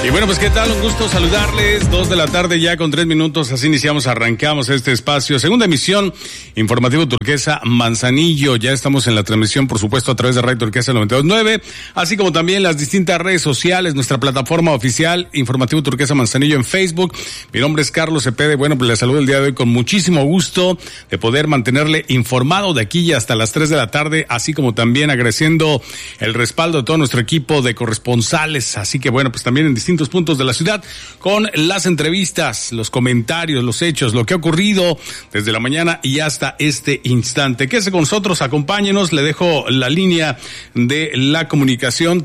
Y bueno, pues qué tal, un gusto saludarles, 2 de la tarde ya con 3 minutos, así arrancamos este espacio, segunda emisión, Informativo Turquesa Manzanillo, ya estamos en la transmisión, por supuesto, a través de Radio Turquesa 92.9, así como también las distintas redes sociales, nuestra plataforma oficial, Informativo Turquesa Manzanillo en Facebook. Mi nombre es Carlos Cepede, bueno, pues le saludo el día de hoy con muchísimo gusto de poder mantenerle informado de aquí hasta las 3 de la tarde, así como también agradeciendo el respaldo de todo nuestro equipo de corresponsales, así que bueno, pues también en distintos puntos de la ciudad, con las entrevistas, los comentarios, los hechos, lo que ha ocurrido desde la mañana y hasta este instante. Quédese con nosotros, acompáñenos, le dejo la línea de la comunicación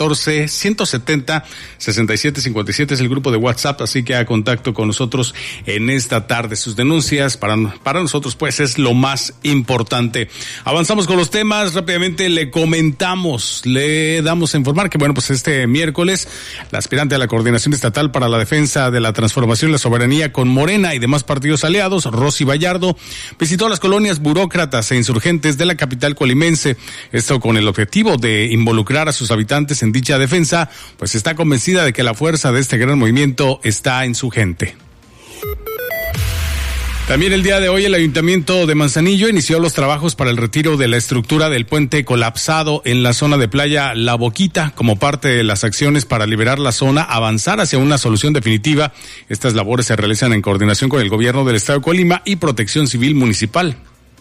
314-170-6757, es el grupo de WhatsApp, así que haga contacto con nosotros en esta tarde. Sus denuncias para nosotros pues es lo más importante. Avanzamos con los temas, rápidamente le comentamos, le damos a informar que bueno, pues este miércoles la aspirante a la Coordinación Estatal para la Defensa de la Transformación y la Soberanía con Morena y demás partidos aliados, Rosy Vallardo, visitó las colonias burócratas e insurgentes de la capital colimense. Esto con el objetivo de involucrar a sus habitantes en dicha defensa, pues está convencida de que la fuerza de este gran movimiento está en su gente. También el día de hoy el Ayuntamiento de Manzanillo inició los trabajos para el retiro de la estructura del puente colapsado en la zona de Playa La Boquita. Como parte de las acciones para liberar la zona, avanzar hacia una solución definitiva, estas labores se realizan en coordinación con el Gobierno del Estado de Colima y Protección Civil Municipal.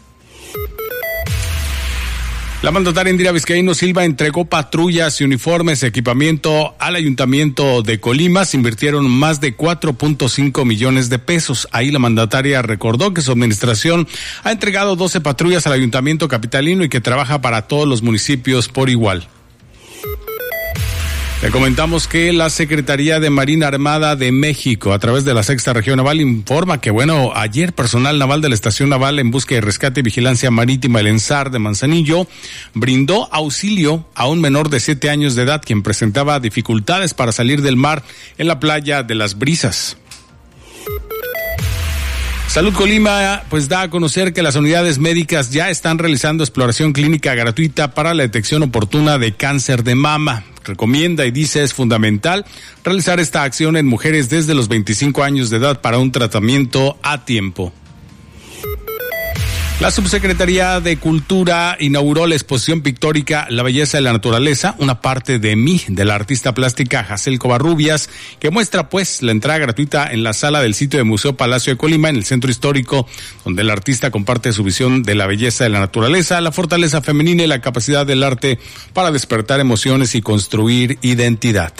La mandataria Indira Vizcaíno Silva entregó patrullas y uniformes, equipamiento al Ayuntamiento de Colima. Se invirtieron más de 4.5 millones de pesos. Ahí la mandataria recordó que su administración ha entregado 12 patrullas al Ayuntamiento capitalino y que trabaja para todos los municipios por igual. Le comentamos que la Secretaría de Marina Armada de México, a través de la Sexta Región Naval, informa que, bueno, ayer personal naval de la Estación Naval en Búsqueda y Rescate y Vigilancia Marítima, el ENSAR de Manzanillo, brindó auxilio a un menor de 7 años de edad, quien presentaba dificultades para salir del mar en la playa de Las Brisas. Salud Colima pues da a conocer que las unidades médicas ya están realizando exploración clínica gratuita para la detección oportuna de cáncer de mama. Recomienda y dice es fundamental realizar esta acción en mujeres desde los 25 años de edad para un tratamiento a tiempo. La Subsecretaría de Cultura inauguró la exposición pictórica La Belleza de la Naturaleza, una parte de mí, de la artista plástica Jacel Covarrubias, que muestra pues la entrada gratuita en la sala del sitio de Museo Palacio de Colima, en el centro histórico, donde el artista comparte su visión de la belleza de la naturaleza, la fortaleza femenina y la capacidad del arte para despertar emociones y construir identidad.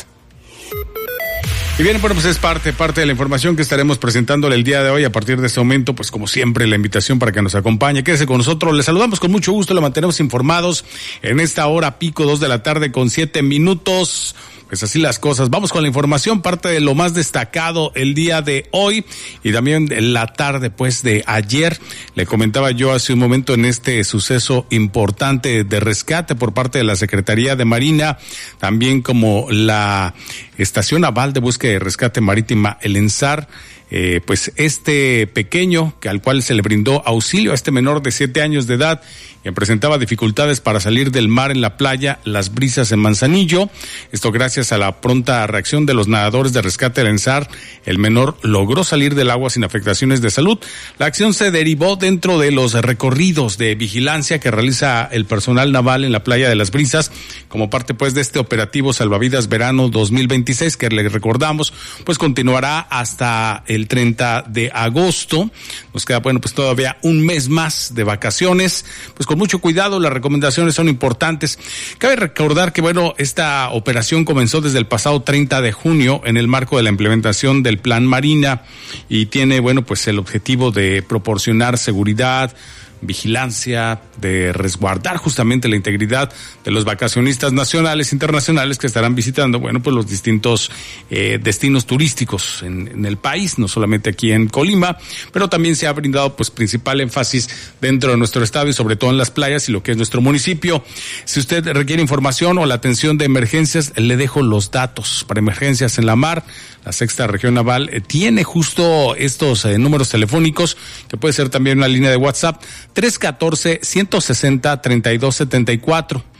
Y bien, bueno, pues es parte de la información que estaremos presentándole el día de hoy. A partir de este momento, pues como siempre, la invitación para que nos acompañe. Quédese con nosotros, le saludamos con mucho gusto, le mantenemos informados en esta hora pico, 2 de la tarde con 7 minutos. Pues así las cosas. Vamos con la información, parte de lo más destacado el día de hoy y también la tarde pues de ayer. Le comentaba yo hace un momento en este suceso importante de rescate por parte de la Secretaría de Marina, también como la Estación Naval de Búsqueda y Rescate Marítima, el ENSAR. Pues este pequeño, al cual se le brindó auxilio a este menor de 7 años de edad, quien presentaba dificultades para salir del mar en la playa Las Brisas en Manzanillo. Esto gracias a la pronta reacción de los nadadores de rescate del ENSAR, el menor logró salir del agua sin afectaciones de salud. La acción se derivó dentro de los recorridos de vigilancia que realiza el personal naval en la playa de Las Brisas, como parte pues de este operativo Salvavidas Verano 2026, que le recordamos, pues continuará hasta el 30 de agosto. Nos queda, bueno, pues todavía un mes más de vacaciones. Pues con mucho cuidado, las recomendaciones son importantes. Cabe recordar que, bueno, esta operación comenzó desde el pasado 30 de junio en el marco de la implementación del Plan Marina y tiene, bueno, pues el objetivo de proporcionar seguridad, vigilancia, de resguardar justamente la integridad de los vacacionistas nacionales e internacionales que estarán visitando, bueno, pues los distintos destinos turísticos en el país, no solamente aquí en Colima, pero también se ha brindado pues principal énfasis dentro de nuestro estado y sobre todo en las playas y lo que es nuestro municipio. Si usted requiere información o la atención de emergencias, le dejo los datos para emergencias en la mar. La Sexta Región Naval tiene justo estos números telefónicos, que puede ser también una línea de WhatsApp, 314-160-3274.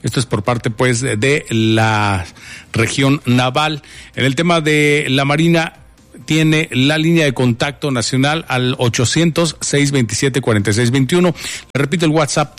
Esto es por parte pues de la región naval. En el tema de la Marina, tiene la línea de contacto nacional al 800-627-4621. Le repito, el WhatsApp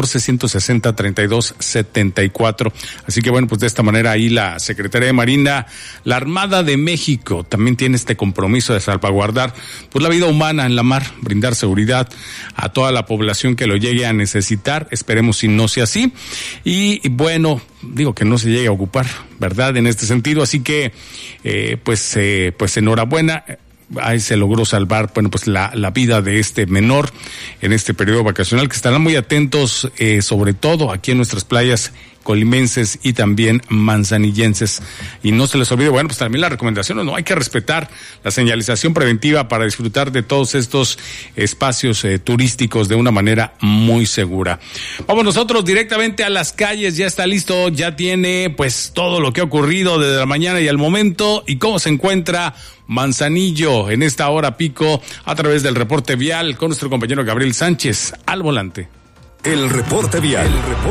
314-160-3274. Así que bueno, pues de esta manera ahí la Secretaría de Marina, la Armada de México también tiene este compromiso de salvaguardar pues la vida humana en la mar, brindar seguridad a toda la población que lo llegue a necesitar. Esperemos si no sea así. Y bueno, digo que no se llegue a ocupar, ¿verdad? En este sentido, así que pues enhorabuena. Ahí se logró salvar, bueno, pues la vida de este menor en este periodo vacacional, que estarán muy atentos, sobre todo aquí en nuestras playas colimenses y también manzanillenses. Y no se les olvide, bueno, pues también la recomendación, no hay que respetar la señalización preventiva para disfrutar de todos estos espacios turísticos de una manera muy segura. Vamos nosotros directamente a las calles, ya está listo, ya tiene pues todo lo que ha ocurrido desde la mañana y al momento, y cómo se encuentra Manzanillo en esta hora pico a través del reporte vial con nuestro compañero Gabriel Sánchez al volante. El reporte vial.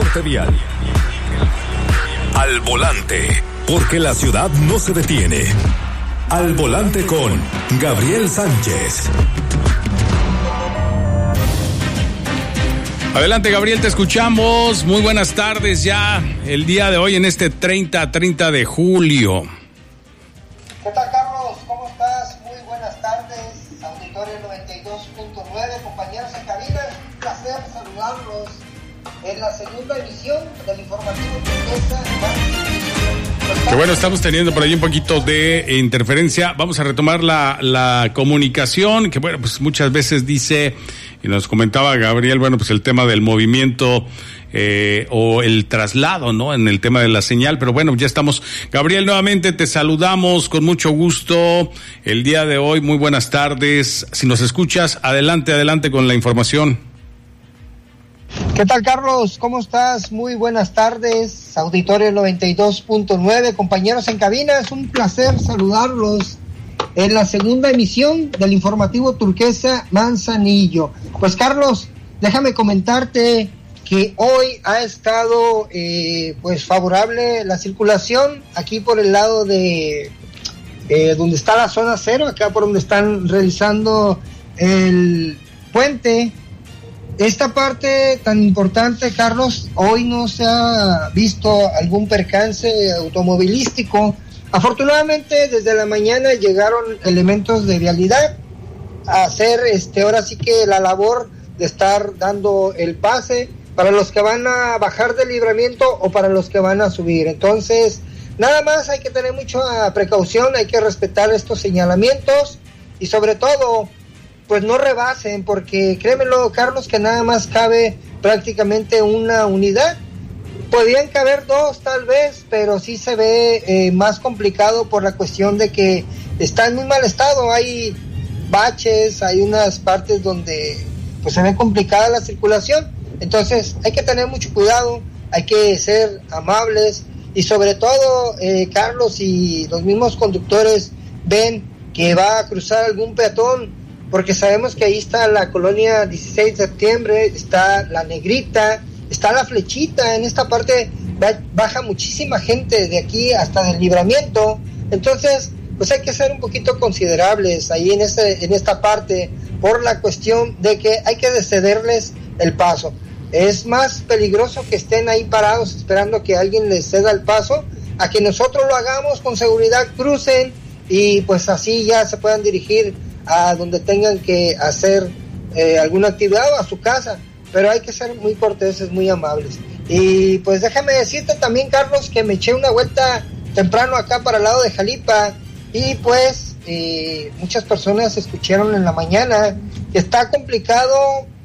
Al volante, porque la ciudad no se detiene. Al volante con Gabriel Sánchez. Adelante, Gabriel, te escuchamos. Muy buenas tardes ya el día de hoy en este 30 de julio. ¿Qué tal, Carlos? ¿Cómo estás? Muy buenas tardes. Auditorio 92.9, compañeros en cabina. Un placer saludarlos en la segunda emisión del informativo Turquesa. Que bueno, estamos teniendo por ahí un poquito de interferencia. Vamos a retomar la comunicación, que bueno, pues muchas veces dice, y nos comentaba Gabriel, bueno, pues el tema del movimiento o el traslado, ¿no? En el tema de la señal, pero bueno, ya estamos. Gabriel, nuevamente te saludamos con mucho gusto el día de hoy. Muy buenas tardes. Si nos escuchas, adelante con la información. ¿Qué tal, Carlos? ¿Cómo estás? Muy buenas tardes. Auditorio 92.9, compañeros en cabina. Es un placer saludarlos en la segunda emisión del informativo Turquesa Manzanillo. Pues, Carlos, déjame comentarte que hoy ha estado pues favorable la circulación aquí por el lado de donde está la zona cero, acá por donde están realizando el puente. Esta parte tan importante, Carlos, hoy no se ha visto algún percance automovilístico. Afortunadamente, desde la mañana llegaron elementos de vialidad a hacer ahora sí que la labor de estar dando el pase para los que van a bajar del libramiento o para los que van a subir. Entonces, nada más hay que tener mucha precaución, hay que respetar estos señalamientos y sobre todo, pues no rebasen, porque créemelo, Carlos, que nada más cabe prácticamente una unidad. Podrían caber dos tal vez, pero sí se ve más complicado por la cuestión de que está en muy mal estado. Hay baches, hay unas partes donde pues se ve complicada la circulación. Entonces hay que tener mucho cuidado, hay que ser amables y sobre todo, Carlos, si los mismos conductores ven que va a cruzar algún peatón, porque sabemos que ahí está la colonia 16 de septiembre, está la Negrita, está la Flechita, en esta parte baja muchísima gente de aquí hasta del libramiento. Entonces, pues hay que ser un poquito considerables ahí en esta parte por la cuestión de que hay que cederles el paso. Es más peligroso que estén ahí parados esperando que alguien les ceda el paso a que nosotros lo hagamos con seguridad, crucen y pues así ya se puedan dirigir a donde tengan que hacer alguna actividad o a su casa, pero hay que ser muy corteses, muy amables. Y pues déjame decirte también, Carlos, que me eché una vuelta temprano acá para el lado de Jalipa y pues muchas personas escucharon en la mañana que está complicado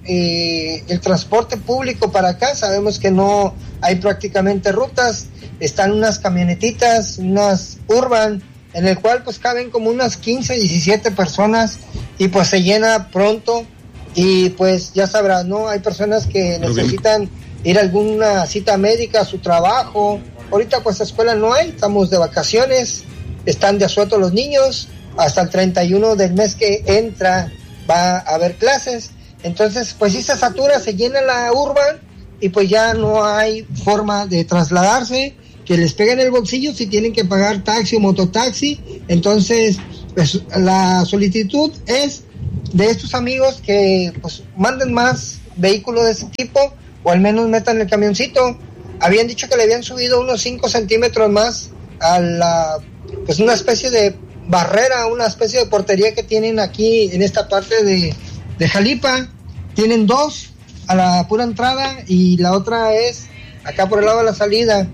el transporte público para acá. Sabemos que no hay prácticamente rutas, están unas camionetitas, unas urban, en el cual pues caben como unas 15, 17 personas y pues se llena pronto y pues ya sabrás, ¿no? Hay personas que necesitan ir a alguna cita médica, a su trabajo. Ahorita pues escuela no hay, estamos de vacaciones, están de asueto los niños, hasta el 31 del mes que entra va a haber clases. Entonces pues sí se satura, se llena la urban y pues ya no hay forma de trasladarse, que les peguen el bolsillo si tienen que pagar taxi o mototaxi. Entonces, pues la solicitud es de estos amigos que pues manden más vehículos de ese tipo, o al menos metan el camioncito. Habían dicho que le habían subido unos 5 centímetros más a la, pues una especie de barrera, una especie de portería que tienen aquí en esta parte de Jalipa. Tienen 2 a la pura entrada y la otra es acá por el lado de la salida,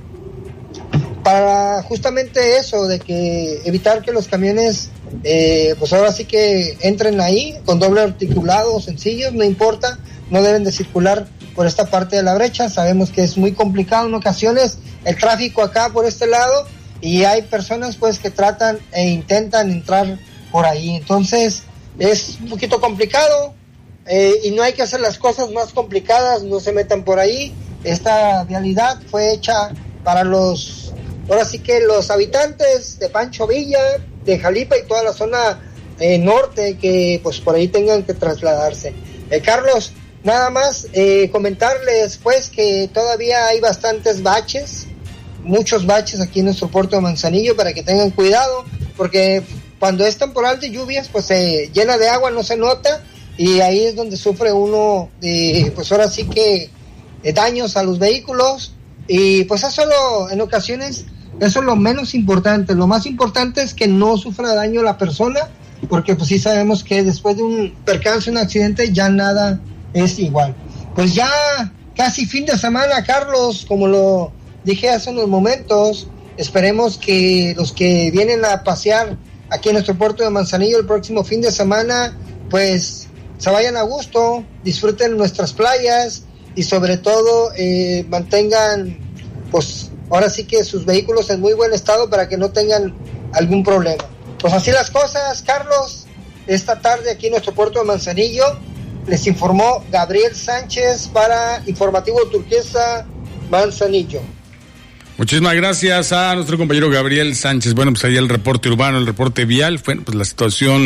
para justamente eso, de que evitar que los camiones pues ahora sí que entren ahí con doble articulado, sencillos, no importa, no deben de circular por esta parte de la brecha. Sabemos que es muy complicado en ocasiones el tráfico acá por este lado, y hay personas pues que tratan e intentan entrar por ahí, entonces es un poquito complicado, y no hay que hacer las cosas más complicadas, no se metan por ahí. Esta vialidad fue hecha para los, ahora sí que los habitantes de Pancho Villa, de Jalipa y toda la zona norte, que pues por ahí tengan que trasladarse. Carlos, nada más comentarles pues que todavía hay bastantes baches, muchos baches aquí en nuestro puerto de Manzanillo, para que tengan cuidado, porque cuando es temporal de lluvias pues se llena de agua, no se nota, y ahí es donde sufre uno pues ahora sí que daños a los vehículos, y pues eso en ocasiones eso es lo menos importante. Lo más importante es que no sufra daño la persona, porque pues sí sabemos que después de un percance, un accidente, ya nada es igual. Pues ya casi fin de semana, Carlos, como lo dije hace unos momentos, esperemos que los que vienen a pasear aquí en nuestro puerto de Manzanillo el próximo fin de semana, pues se vayan a gusto, disfruten nuestras playas, y sobre todo mantengan pues ahora sí que sus vehículos en muy buen estado para que no tengan algún problema. Pues así las cosas, Carlos. Esta tarde aquí en nuestro puerto de Manzanillo les informó Gabriel Sánchez para Informativo Turquesa Manzanillo. Muchísimas gracias a nuestro compañero Gabriel Sánchez. Bueno, pues ahí el reporte urbano, el reporte vial. Bueno, pues la situación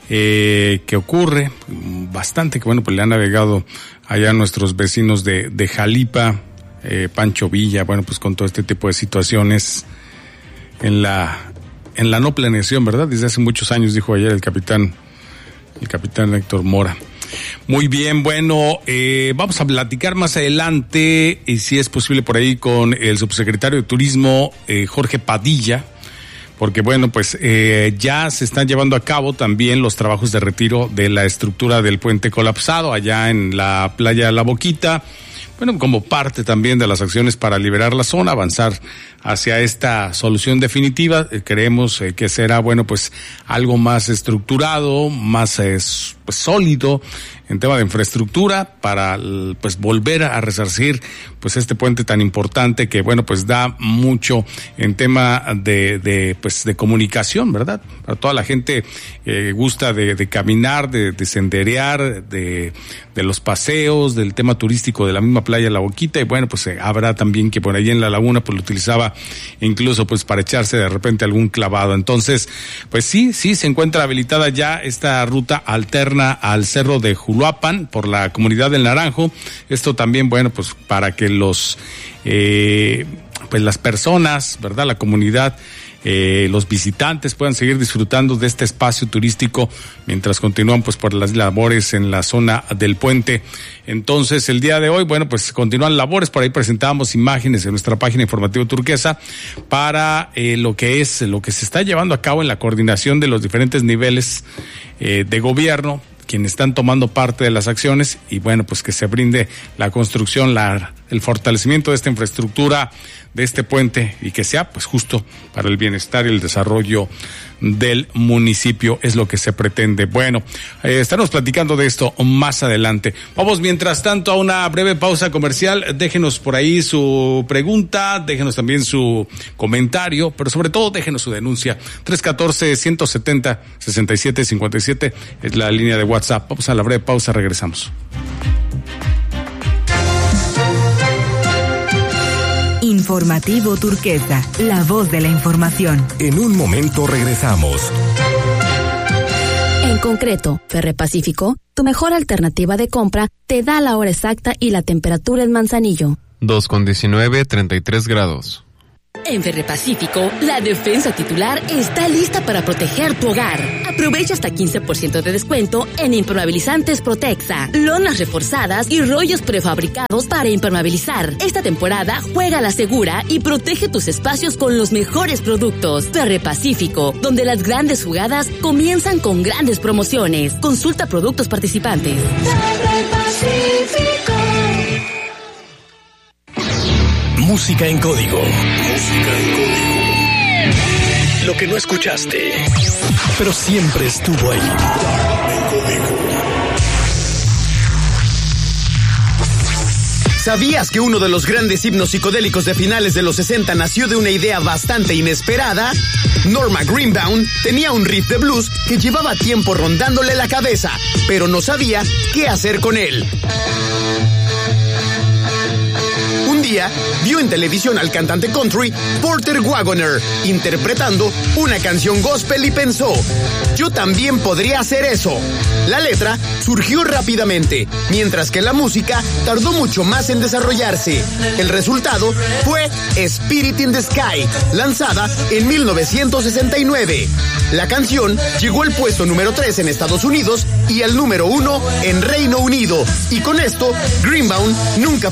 que ocurre bastante, que bueno, pues le han navegado allá a nuestros vecinos de Jalipa, Pancho Villa, bueno, pues con todo este tipo de situaciones en la no planeación, ¿verdad? Desde hace muchos años, dijo ayer el capitán Héctor Mora. Muy bien, bueno, vamos a platicar más adelante, y si es posible por ahí, con el subsecretario de Turismo, Jorge Padilla, porque bueno, pues ya se están llevando a cabo también los trabajos de retiro de la estructura del puente colapsado allá en la playa de La Boquita. Bueno, como parte también de las acciones para liberar la zona, avanzar hacia esta solución definitiva, creemos que será, bueno, pues algo más estructurado, más pues sólido en tema de infraestructura, para pues volver a resarcir pues este puente tan importante que, bueno, pues da mucho en tema de comunicación, ¿verdad? Para toda la gente gusta de caminar, de senderear, de los paseos, del tema turístico de la misma playa de La Boquita, y bueno, pues habrá también que por ahí en la laguna pues lo utilizaba incluso pues para echarse de repente algún clavado. Entonces, pues sí, se encuentra habilitada ya esta ruta alterna al Cerro de Juluapan por la comunidad del Naranjo. Esto también, bueno, pues para que pues las personas, ¿verdad?, la comunidad, los visitantes puedan seguir disfrutando de este espacio turístico mientras continúan pues por las labores en la zona del puente. Entonces, el día de hoy, bueno, pues continúan labores. Por ahí presentamos imágenes en nuestra página Informativo Turquesa para lo que se está llevando a cabo en la coordinación de los diferentes niveles de gobierno, quienes están tomando parte de las acciones, y bueno, pues que se brinde la construcción, el fortalecimiento de esta infraestructura, de este puente, y que sea pues justo para el bienestar y el desarrollo del municipio, es lo que se pretende. Bueno, estaremos platicando de esto más adelante. Vamos mientras tanto a una breve pausa comercial. Déjenos por ahí su pregunta, déjenos también su comentario, pero sobre todo déjenos su denuncia. 314-170-6757 es la línea de WhatsApp. Vamos a la breve pausa, regresamos. Informativo Turquesa, la voz de la información. En un momento regresamos. En concreto, Ferrepacífico, tu mejor alternativa de compra, te da la hora exacta y la temperatura en Manzanillo. 2:19, 33 grados. En Ferrepacífico, la defensa titular está lista para proteger tu hogar. Aprovecha hasta 15% de descuento en impermeabilizantes Protexa, lonas reforzadas y rollos prefabricados para impermeabilizar. Esta temporada juega a la segura y protege tus espacios con los mejores productos. Ferrepacífico, donde las grandes jugadas comienzan con grandes promociones. Consulta productos participantes. Ferrepacífico. Música en código. Música en código. Lo que no escuchaste, pero siempre estuvo ahí. En código. ¿Sabías que uno de los grandes himnos psicodélicos de finales de los 60 nació de una idea bastante inesperada? Norma Greenbaum tenía un riff de blues que llevaba tiempo rondándole la cabeza, pero no sabía qué hacer con él. Un día, vio en televisión al cantante country Porter Wagoner interpretando una canción gospel y pensó, yo también podría hacer eso. La letra surgió rápidamente, mientras que la música tardó mucho más en desarrollarse. El resultado fue Spirit in the Sky, lanzada en 1969. La canción llegó al puesto número 3 en Estados Unidos y al número 1 en Reino Unido. Y con esto, Greenbaum nunca